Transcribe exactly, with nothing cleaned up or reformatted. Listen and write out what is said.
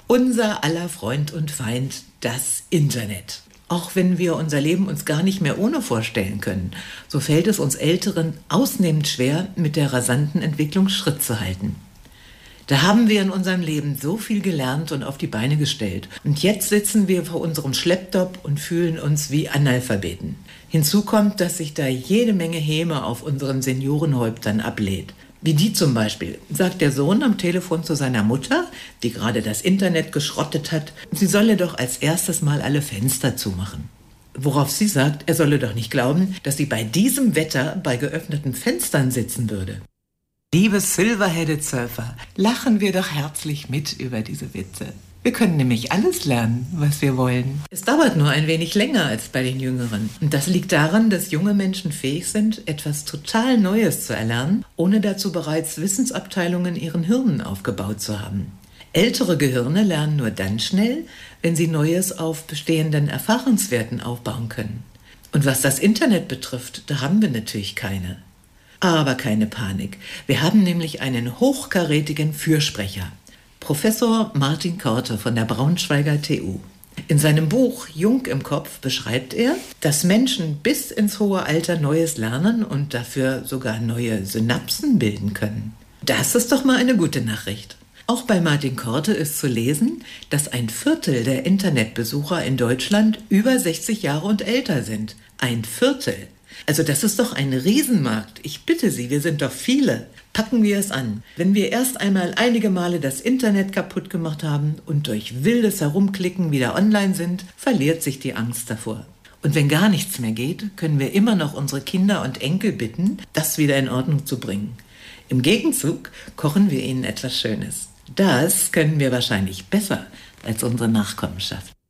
Unser aller Freund und Feind, das Internet. Auch wenn wir unser Leben uns gar nicht mehr ohne vorstellen können, so fällt es uns Älteren ausnehmend schwer, mit der rasanten Entwicklung Schritt zu halten. Da haben wir in unserem Leben so viel gelernt und auf die Beine gestellt. Und jetzt sitzen wir vor unserem Schlepptop und fühlen uns wie Analphabeten. Hinzu kommt, dass sich da jede Menge Häme auf unseren Seniorenhäuptern ablädt. Wie die zum Beispiel, sagt der Sohn am Telefon zu seiner Mutter, die gerade das Internet geschrottet hat, sie solle doch als erstes mal alle Fenster zumachen. Worauf sie sagt, er solle doch nicht glauben, dass sie bei diesem Wetter bei geöffneten Fenstern sitzen würde. Liebe Silver-Headed Surfer, lachen wir doch herzlich mit über diese Witze. Wir können nämlich alles lernen, was wir wollen. Es dauert nur ein wenig länger als bei den Jüngeren. Und das liegt daran, dass junge Menschen fähig sind, etwas total Neues zu erlernen, ohne dazu bereits Wissensabteilungen in ihren Hirnen aufgebaut zu haben. Ältere Gehirne lernen nur dann schnell, wenn sie Neues auf bestehenden Erfahrungswerten aufbauen können. Und was das Internet betrifft, da haben wir natürlich keine. Aber keine Panik. Wir haben nämlich einen hochkarätigen Fürsprecher. Professor Martin Korte von der Braunschweiger T U. In seinem Buch Jung im Kopf beschreibt er, dass Menschen bis ins hohe Alter Neues lernen und dafür sogar neue Synapsen bilden können. Das ist doch mal eine gute Nachricht. Auch bei Martin Korte ist zu lesen, dass ein Viertel der Internetbesucher in Deutschland über sechzig Jahre und älter sind. Ein Viertel. Also das ist doch ein Riesenmarkt. Ich bitte Sie, wir sind doch viele. Packen wir es an. Wenn wir erst einmal einige Male das Internet kaputt gemacht haben und durch wildes Herumklicken wieder online sind, verliert sich die Angst davor. Und wenn gar nichts mehr geht, können wir immer noch unsere Kinder und Enkel bitten, das wieder in Ordnung zu bringen. Im Gegenzug kochen wir ihnen etwas Schönes. Das können wir wahrscheinlich besser als unsere Nachkommenschaft.